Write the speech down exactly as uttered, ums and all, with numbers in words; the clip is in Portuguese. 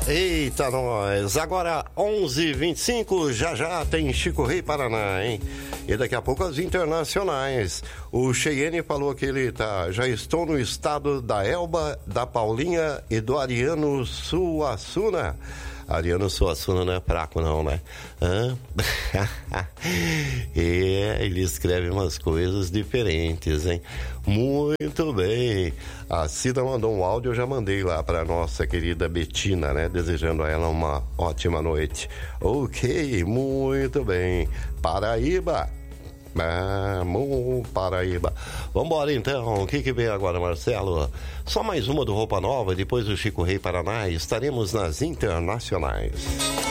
Eita, nós! Agora onze e vinte e cinco, já já tem Chico Rei Paraná, hein? E daqui a pouco as internacionais. O Cheyenne falou que ele tá. Já estou no estado da Elba, da Paulinha e do Ariano Suassuna. Ariano Suassuna não é fraco não, né? Hã? É, ele escreve umas coisas diferentes, hein? Muito bem. A Cida mandou um áudio, eu já mandei lá para nossa querida Betina, né? Desejando a ela uma ótima noite. Ok, muito bem. Paraíba. Vamos, Paraíba. Vambora então, o que que vem agora, Marcelo? Só mais uma do Roupa Nova, depois do Chico Rei Paraná, estaremos nas internacionais.